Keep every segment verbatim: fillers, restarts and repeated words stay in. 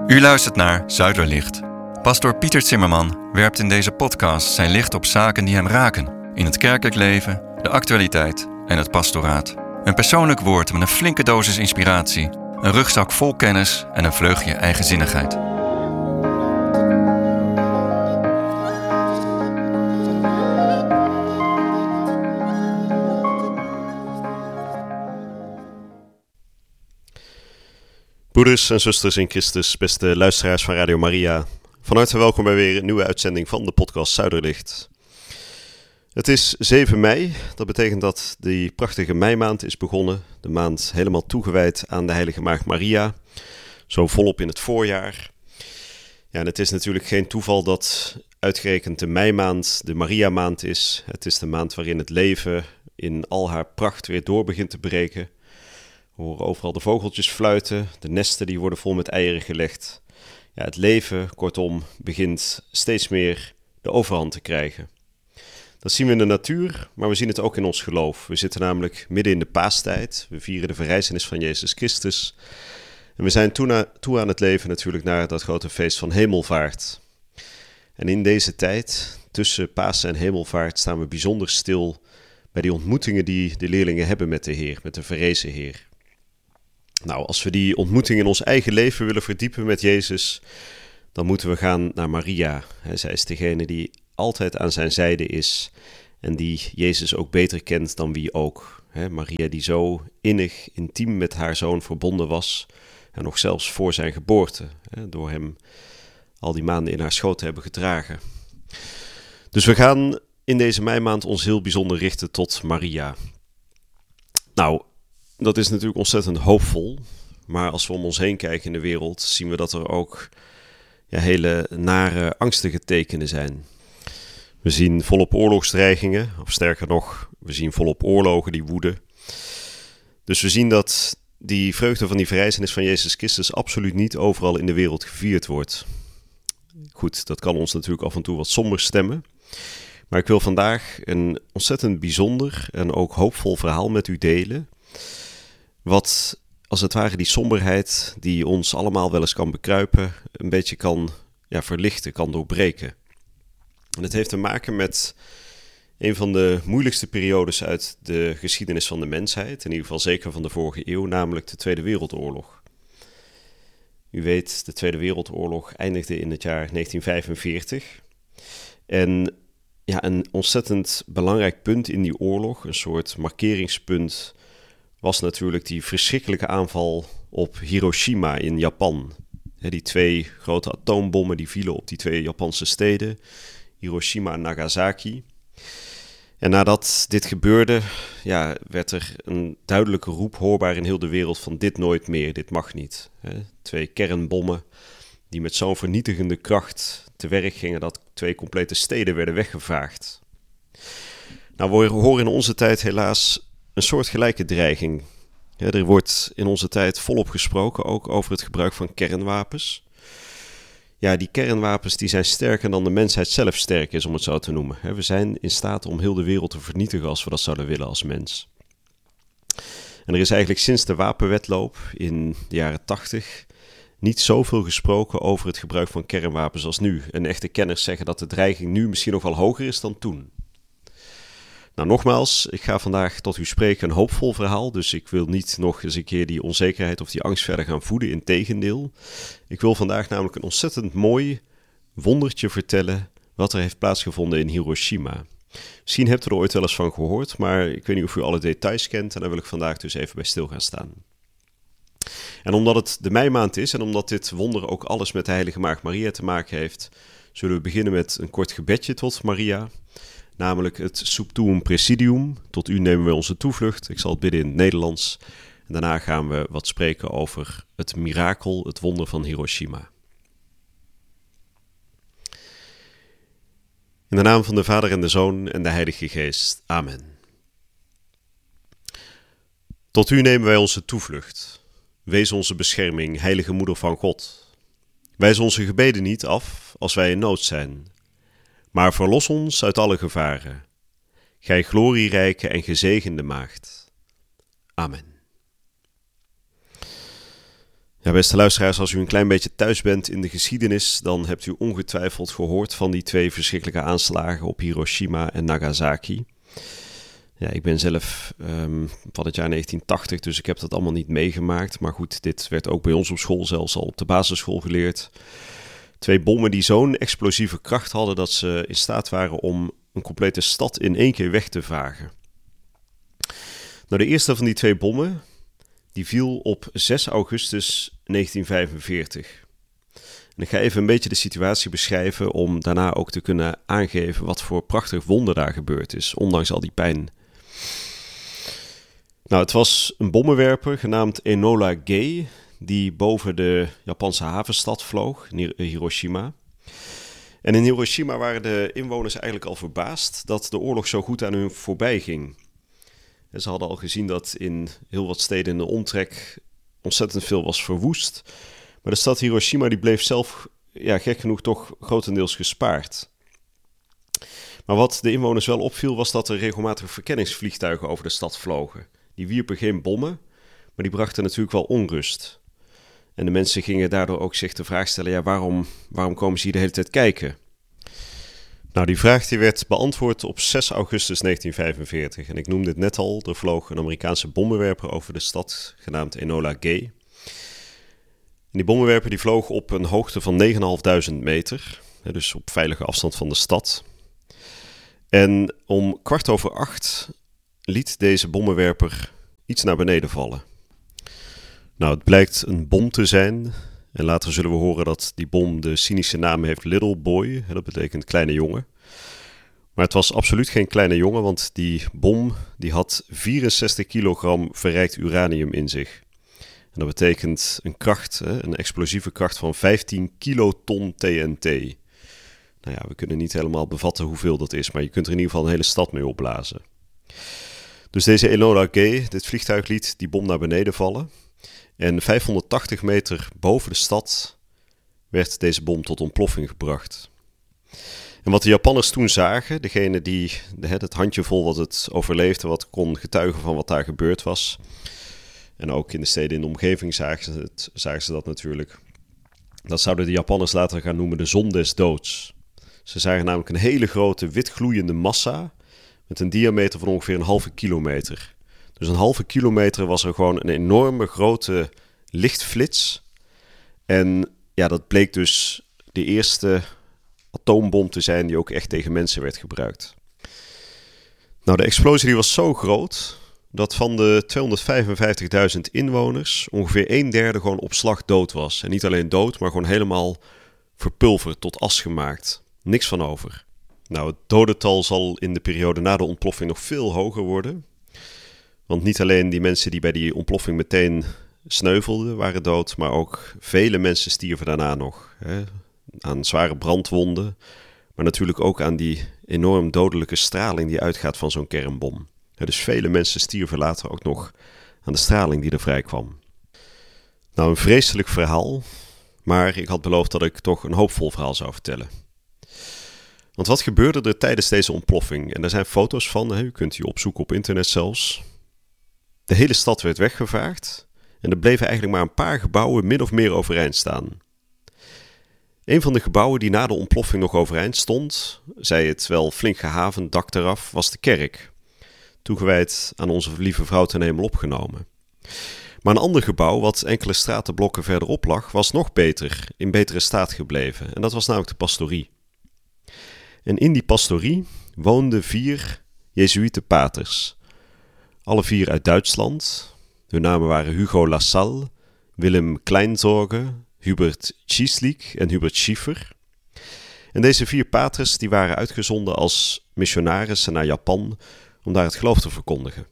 U luistert naar Zuiderlicht. Pastoor Pieter Zimmerman werpt in deze podcast zijn licht op zaken die hem raken. In het kerkelijk leven, de actualiteit en het pastoraat. Een persoonlijk woord met een flinke dosis inspiratie. Een rugzak vol kennis en een vleugje eigenzinnigheid. Broeders en zusters in Christus, beste luisteraars van Radio Maria. Van harte welkom bij weer een nieuwe uitzending van de podcast Zuiderlicht. Het is zeven mei, dat betekent dat die prachtige meimaand is begonnen. De maand helemaal toegewijd aan de Heilige Maagd Maria, zo volop in het voorjaar. Ja, en het is natuurlijk geen toeval dat uitgerekend de meimaand de Maria-maand is. Het is de maand waarin het leven in al haar pracht weer door begint te breken. We horen overal de vogeltjes fluiten, de nesten die worden vol met eieren gelegd. Ja, het leven, kortom, begint steeds meer de overhand te krijgen. Dat zien we in de natuur, maar we zien het ook in ons geloof. We zitten namelijk midden in de paastijd. We vieren de verrijzenis van Jezus Christus. En we zijn toe, na, toe aan het leven natuurlijk naar dat grote feest van Hemelvaart. En in deze tijd, tussen Pasen en Hemelvaart, staan we bijzonder stil bij die ontmoetingen die de leerlingen hebben met de Heer, met de verrezen Heer. Nou, als we die ontmoeting in ons eigen leven willen verdiepen met Jezus, dan moeten we gaan naar Maria. He, zij is degene die altijd aan zijn zijde is en die Jezus ook beter kent dan wie ook. He, Maria die zo innig, intiem met haar zoon verbonden was, en nog zelfs voor zijn geboorte, he, door hem al die maanden in haar schoot te hebben gedragen. Dus we gaan in deze meimaand ons heel bijzonder richten tot Maria. Nou, dat is natuurlijk ontzettend hoopvol, maar als we om ons heen kijken in de wereld, zien we dat er ook ja, hele nare, angstige tekenen zijn. We zien volop oorlogsdreigingen, of sterker nog, we zien volop oorlogen die woeden. Dus we zien dat die vreugde van die verrijzenis van Jezus Christus absoluut niet overal in de wereld gevierd wordt. Goed, dat kan ons natuurlijk af en toe wat somber stemmen. Maar ik wil vandaag een ontzettend bijzonder en ook hoopvol verhaal met u delen, wat als het ware die somberheid die ons allemaal wel eens kan bekruipen, een beetje kan ja, verlichten, kan doorbreken. En het heeft te maken met een van de moeilijkste periodes uit de geschiedenis van de mensheid, in ieder geval zeker van de vorige eeuw, namelijk de Tweede Wereldoorlog. U weet, de Tweede Wereldoorlog eindigde in het jaar negentien vijfenveertig. En ja, een ontzettend belangrijk punt in die oorlog, een soort markeringspunt, was natuurlijk die verschrikkelijke aanval op Hiroshima in Japan. He, die twee grote atoombommen die vielen op die twee Japanse steden, Hiroshima en Nagasaki. En nadat dit gebeurde, ja, werd er een duidelijke roep hoorbaar in heel de wereld van dit nooit meer, dit mag niet. He, twee kernbommen die met zo'n vernietigende kracht te werk gingen dat twee complete steden werden weggevaagd. Nou, we horen in onze tijd helaas een soortgelijke dreiging. Ja, er wordt in onze tijd volop gesproken, ook over het gebruik van kernwapens. Ja, die kernwapens die zijn sterker dan de mensheid zelf sterk is, om het zo te noemen. We zijn in staat om heel de wereld te vernietigen als we dat zouden willen als mens. En er is eigenlijk sinds de wapenwetloop in de jaren tachtig niet zoveel gesproken over het gebruik van kernwapens als nu. En echte kenners zeggen dat de dreiging nu misschien nog wel hoger is dan toen. Nou, nogmaals, ik ga vandaag tot u spreken een hoopvol verhaal, dus ik wil niet nog eens een keer die onzekerheid of die angst verder gaan voeden, integendeel. Ik wil vandaag namelijk een ontzettend mooi wondertje vertellen wat er heeft plaatsgevonden in Hiroshima. Misschien hebt u er ooit wel eens van gehoord, maar ik weet niet of u alle details kent en daar wil ik vandaag dus even bij stil gaan staan. En omdat het de meimaand is en omdat dit wonder ook alles met de Heilige Maagd Maria te maken heeft, zullen we beginnen met een kort gebedje tot Maria, namelijk het Subtuum Praesidium. Tot u nemen we onze toevlucht. Ik zal het bidden in het Nederlands. En daarna gaan we wat spreken over het mirakel, het wonder van Hiroshima. In de naam van de Vader en de Zoon en de Heilige Geest. Amen. Tot u nemen wij onze toevlucht. Wees onze bescherming, heilige moeder van God. Wijs onze gebeden niet af als wij in nood zijn, maar verlos ons uit alle gevaren. Gij glorierijke en gezegende maagd. Amen. Ja, beste luisteraars, als u een klein beetje thuis bent in de geschiedenis, dan hebt u ongetwijfeld gehoord van die twee verschrikkelijke aanslagen op Hiroshima en Nagasaki. Ja, ik ben zelf um, van het jaar negentien tachtig, dus ik heb dat allemaal niet meegemaakt. Maar goed, dit werd ook bij ons op school, zelfs al op de basisschool geleerd. Twee bommen die zo'n explosieve kracht hadden dat ze in staat waren om een complete stad in één keer weg te vagen. Nou, de eerste van die twee bommen, die viel op zes augustus negentien vijfenveertig. En ik ga even een beetje de situatie beschrijven om daarna ook te kunnen aangeven wat voor prachtig wonder daar gebeurd is, ondanks al die pijn. Nou, het was een bommenwerper genaamd Enola Gay, die boven de Japanse havenstad vloog, Hiroshima. En in Hiroshima waren de inwoners eigenlijk al verbaasd dat de oorlog zo goed aan hun voorbij ging. En ze hadden al gezien dat in heel wat steden in de omtrek ontzettend veel was verwoest. Maar de stad Hiroshima die bleef zelf, ja, gek genoeg, toch grotendeels gespaard. Maar wat de inwoners wel opviel was dat er regelmatig verkenningsvliegtuigen over de stad vlogen. Die wierpen geen bommen, maar die brachten natuurlijk wel onrust. En de mensen gingen daardoor ook zich de vraag stellen, ja, waarom, waarom komen ze hier de hele tijd kijken? Nou, die vraag die werd beantwoord op zes augustus negentien vijfenveertig. En ik noemde het net al, er vloog een Amerikaanse bommenwerper over de stad, genaamd Enola Gay. En die bommenwerper die vloog op een hoogte van negenduizend vijfhonderd meter, dus op veilige afstand van de stad. En om kwart over acht liet deze bommenwerper iets naar beneden vallen. Nou, het blijkt een bom te zijn. En later zullen we horen dat die bom de cynische naam heeft Little Boy. Dat betekent kleine jongen. Maar het was absoluut geen kleine jongen, want die bom die had vierenzestig kilogram verrijkt uranium in zich. En dat betekent een kracht, een explosieve kracht van vijftien kiloton T N T. Nou ja, we kunnen niet helemaal bevatten hoeveel dat is, maar je kunt er in ieder geval een hele stad mee opblazen. Dus deze Enola Gay, dit vliegtuig, liet die bom naar beneden vallen. En vijfhonderdtachtig meter boven de stad werd deze bom tot ontploffing gebracht. En wat de Japanners toen zagen, degene die het handjevol wat het overleefde, wat kon getuigen van wat daar gebeurd was. En ook in de steden in de omgeving zagen ze, het, zagen ze dat natuurlijk. Dat zouden de Japanners later gaan noemen de zon des doods. Ze zagen namelijk een hele grote witgloeiende massa met een diameter van ongeveer een halve kilometer. Dus een halve kilometer was er gewoon een enorme grote lichtflits. En ja, dat bleek dus de eerste atoombom te zijn die ook echt tegen mensen werd gebruikt. Nou, de explosie die was zo groot dat van de tweehonderdvijfenvijftigduizend inwoners ongeveer een derde gewoon op slag dood was. En niet alleen dood, maar gewoon helemaal verpulverd, tot as gemaakt. Niks van over. Nou, het dodental zal in de periode na de ontploffing nog veel hoger worden. Want niet alleen die mensen die bij die ontploffing meteen sneuvelden waren dood, maar ook vele mensen stierven daarna nog. Hè, aan zware brandwonden, maar natuurlijk ook aan die enorm dodelijke straling die uitgaat van zo'n kernbom. Ja, dus vele mensen stierven later ook nog aan de straling die er vrij kwam. Nou, een vreselijk verhaal, maar ik had beloofd dat ik toch een hoopvol verhaal zou vertellen. Want wat gebeurde er tijdens deze ontploffing? En daar zijn foto's van, hè, u kunt die opzoeken op internet zelfs. De hele stad werd weggevaagd en er bleven eigenlijk maar een paar gebouwen min of meer overeind staan. Een van de gebouwen die na de ontploffing nog overeind stond, zij het wel flink gehavend dak eraf, was de kerk. Toegewijd aan onze lieve vrouw ten hemel opgenomen. Maar een ander gebouw, wat enkele stratenblokken verderop lag, was nog beter, in betere staat gebleven. En dat was namelijk de pastorie. En in die pastorie woonden vier Jezuïetenpaters. Alle vier uit Duitsland. Hun namen waren Hugo Lassalle, Willem Kleinzorge, Hubert Cieslik en Hubert Schiefer. En deze vier paters die waren uitgezonden als missionarissen naar Japan om daar het geloof te verkondigen.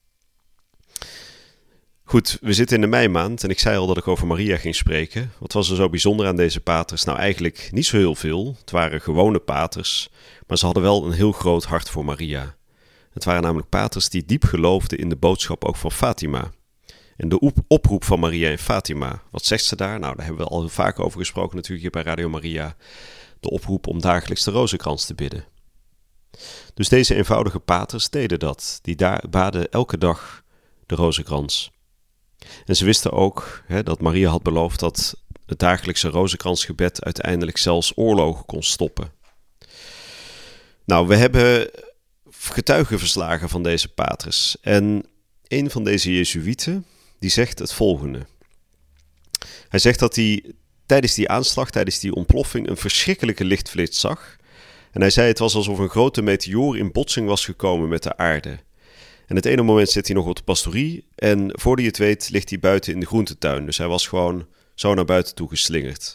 Goed, we zitten in de meimaand en ik zei al dat ik over Maria ging spreken. Wat was er zo bijzonder aan deze paters? Nou, eigenlijk niet zo heel veel. Het waren gewone paters, maar ze hadden wel een heel groot hart voor Maria. Het waren namelijk paters die diep geloofden in de boodschap ook van Fatima. En de op- oproep van Maria in Fatima. Wat zegt ze daar? Nou, daar hebben we al heel vaak over gesproken natuurlijk hier bij Radio Maria. De oproep om dagelijks de rozenkrans te bidden. Dus deze eenvoudige paters deden dat. Die daar baden elke dag de rozenkrans. En ze wisten ook hè, dat Maria had beloofd dat het dagelijkse rozenkransgebed uiteindelijk zelfs oorlogen kon stoppen. Nou, we hebben getuigenverslagen van deze paters. En een van deze Jezuïeten die zegt het volgende. Hij zegt dat hij tijdens die aanslag, tijdens die ontploffing, een verschrikkelijke lichtflits zag. En hij zei het was alsof een grote meteoor in botsing was gekomen met de aarde. En het ene moment zit hij nog op de pastorie en voor hij het weet ligt hij buiten in de groentetuin. Dus hij was gewoon zo naar buiten toe geslingerd.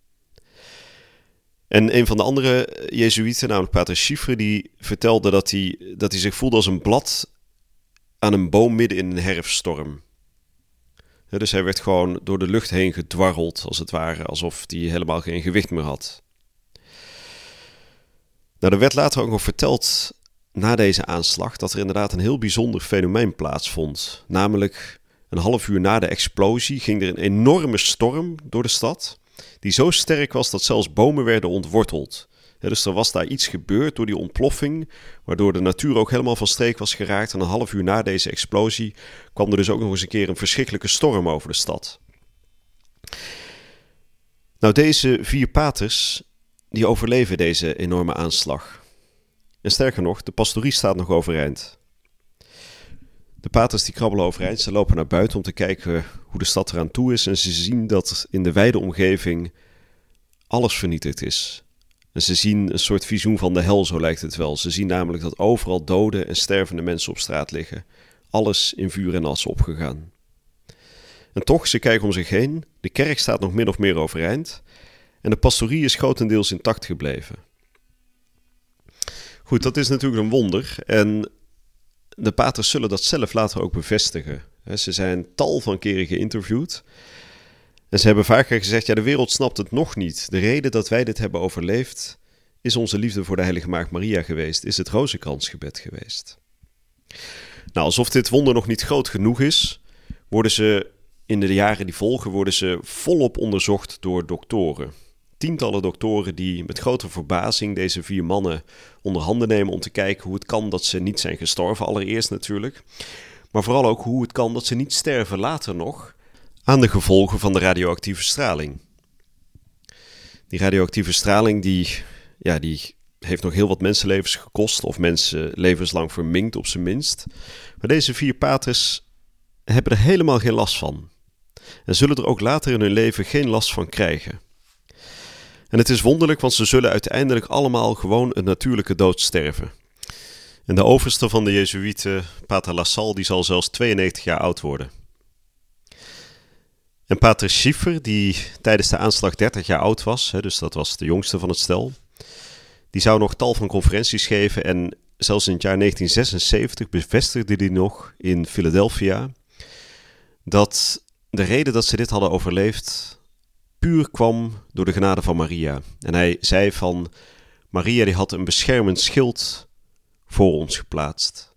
En een van de andere Jezuïeten, namelijk pater Schiffer, die vertelde dat hij, dat hij zich voelde als een blad aan een boom midden in een herfststorm. Ja, dus hij werd gewoon door de lucht heen gedwarreld, als het ware, alsof hij helemaal geen gewicht meer had. Nou, er werd later ook nog verteld, na deze aanslag, dat er inderdaad een heel bijzonder fenomeen plaatsvond. Namelijk, een half uur na de explosie ging er een enorme storm door de stad, die zo sterk was dat zelfs bomen werden ontworteld. Ja, dus er was daar iets gebeurd door die ontploffing, waardoor de natuur ook helemaal van streek was geraakt. En een half uur na deze explosie kwam er dus ook nog eens een keer een verschrikkelijke storm over de stad. Nou, deze vier paters, die overleven deze enorme aanslag. En sterker nog, de pastorie staat nog overeind. De paters die krabbelen overeind, ze lopen naar buiten om te kijken hoe de stad eraan toe is. En ze zien dat in de wijde omgeving alles vernietigd is. En ze zien een soort visioen van de hel, zo lijkt het wel. Ze zien namelijk dat overal dode en stervende mensen op straat liggen. Alles in vuur en as opgegaan. En toch, ze kijken om zich heen. De kerk staat nog min of meer overeind. En de pastorie is grotendeels intact gebleven. Goed, dat is natuurlijk een wonder. En de paters zullen dat zelf later ook bevestigen. Ze zijn tal van keren geïnterviewd. En ze hebben vaker gezegd, ja, de wereld snapt het nog niet. De reden dat wij dit hebben overleefd is onze liefde voor de Heilige Maagd Maria geweest. Is het rozenkransgebed geweest. Nou, alsof dit wonder nog niet groot genoeg is, worden ze in de jaren die volgen, worden ze volop onderzocht door doktoren. Tientallen doktoren die met grote verbazing deze vier mannen onder handen nemen om te kijken hoe het kan dat ze niet zijn gestorven, allereerst natuurlijk. Maar vooral ook hoe het kan dat ze niet sterven later nog aan de gevolgen van de radioactieve straling. Die radioactieve straling die, ja, die heeft nog heel wat mensenlevens gekost of mensen levenslang verminkt op zijn minst. Maar deze vier paters hebben er helemaal geen last van. En zullen er ook later in hun leven geen last van krijgen. En het is wonderlijk, want ze zullen uiteindelijk allemaal gewoon een natuurlijke dood sterven. En de overste van de Jezuïeten, pater Lassalle, die zal zelfs tweeënnegentig jaar oud worden. En pater Schiffer, die tijdens de aanslag dertig jaar oud was, hè, dus dat was de jongste van het stel, die zou nog tal van conferenties geven en zelfs in het jaar negentien zesenzeventig bevestigde hij nog in Philadelphia dat de reden dat ze dit hadden overleefd puur kwam door de genade van Maria. En hij zei van, Maria die had een beschermend schild voor ons geplaatst.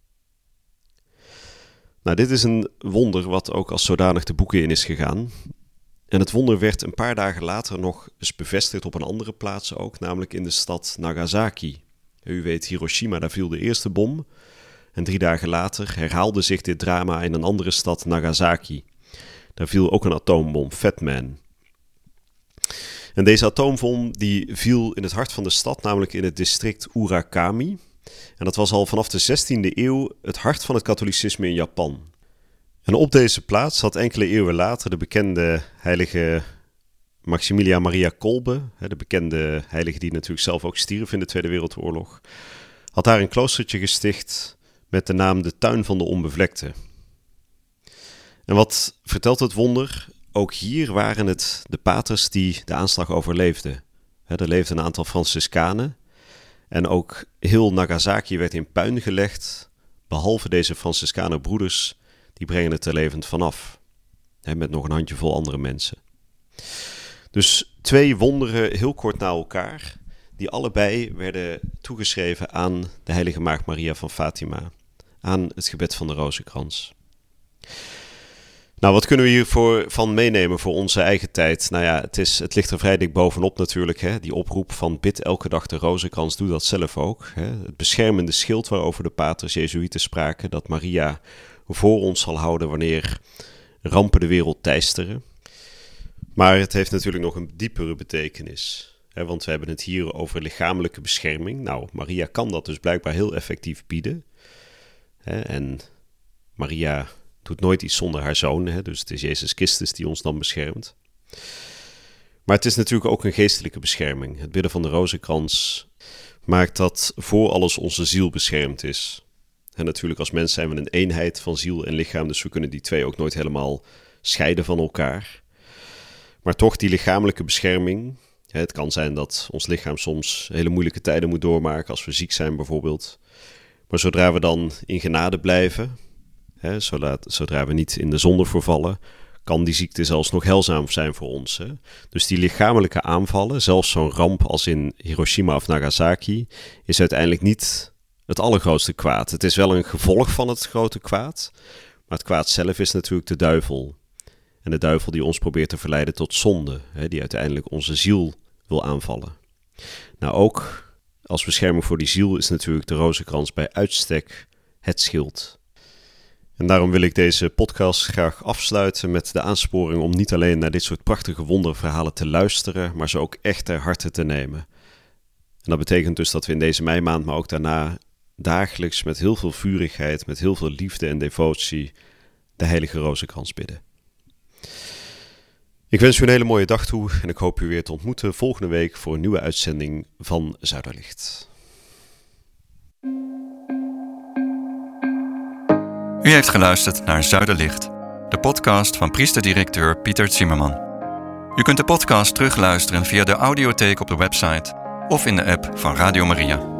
Nou, dit is een wonder wat ook als zodanig de boeken in is gegaan. En het wonder werd een paar dagen later nog eens bevestigd op een andere plaats ook, namelijk in de stad Nagasaki. U weet, Hiroshima, daar viel de eerste bom. En drie dagen later herhaalde zich dit drama in een andere stad, Nagasaki. Daar viel ook een atoombom, Fat Man. En deze atoombom die viel in het hart van de stad, namelijk in het district Urakami. En dat was al vanaf de zestiende eeuw het hart van het katholicisme in Japan. En op deze plaats had enkele eeuwen later de bekende heilige Maximilia Maria Kolbe, de bekende heilige die natuurlijk zelf ook stierf in de Tweede Wereldoorlog, had daar een kloostertje gesticht met de naam de Tuin van de Onbevlekte. En wat vertelt het wonder? Ook hier waren het de paters die de aanslag overleefden. Er leefden een aantal Franciscanen en ook heel Nagasaki werd in puin gelegd, behalve deze Franciscaner broeders, die brengen het er levend vanaf. Met nog een handjevol andere mensen. Dus twee wonderen heel kort na elkaar, die allebei werden toegeschreven aan de Heilige Maagd Maria van Fatima, aan het gebed van de rozenkrans. Nou, wat kunnen we hiervan meenemen voor onze eigen tijd? Nou ja, het, is, het ligt er vrij dik bovenop natuurlijk. Hè? Die oproep van bid elke dag de rozenkrans, doe dat zelf ook. Hè? Het beschermende schild waarover de paters Jezuïeten spraken, dat Maria voor ons zal houden wanneer rampen de wereld teisteren. Maar het heeft natuurlijk nog een diepere betekenis. Hè, want we hebben het hier over lichamelijke bescherming. Nou, Maria kan dat dus blijkbaar heel effectief bieden. Hè, en Maria doet nooit iets zonder haar zoon. Hè, dus het is Jezus Christus die ons dan beschermt. Maar het is natuurlijk ook een geestelijke bescherming. Het bidden van de rozenkrans maakt dat voor alles onze ziel beschermd is. En natuurlijk als mens zijn we een eenheid van ziel en lichaam, dus we kunnen die twee ook nooit helemaal scheiden van elkaar. Maar toch die lichamelijke bescherming. Het kan zijn dat ons lichaam soms hele moeilijke tijden moet doormaken, als we ziek zijn bijvoorbeeld. Maar zodra we dan in genade blijven, hè, zodra we niet in de zonde vervallen, kan die ziekte zelfs nog heilzaam zijn voor ons. Hè? Dus die lichamelijke aanvallen, zelfs zo'n ramp als in Hiroshima of Nagasaki, is uiteindelijk niet het allergrootste kwaad. Het is wel een gevolg van het grote kwaad, maar het kwaad zelf is natuurlijk de duivel. En de duivel die ons probeert te verleiden tot zonde, hè, die uiteindelijk onze ziel wil aanvallen. Nou, ook als bescherming voor die ziel is natuurlijk de rozenkrans bij uitstek het schild. En daarom wil ik deze podcast graag afsluiten met de aansporing om niet alleen naar dit soort prachtige wonderverhalen te luisteren, maar ze ook echt ter harte te nemen. En dat betekent dus dat we in deze meimaand, maar ook daarna, dagelijks met heel veel vurigheid, met heel veel liefde en devotie de heilige rozenkrans bidden. Ik wens u een hele mooie dag toe en ik hoop u weer te ontmoeten volgende week voor een nieuwe uitzending van Zuiderlicht. U heeft geluisterd naar Zuiderlicht, de podcast van priester-directeur Pieter Zimmerman. U kunt de podcast terugluisteren via de audiotheek op de website of in de app van Radio Maria.